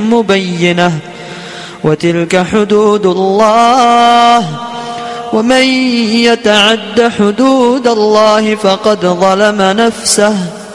مبينة وتلك حدود الله ومن يتعد حدود الله فقد ظلم نفسه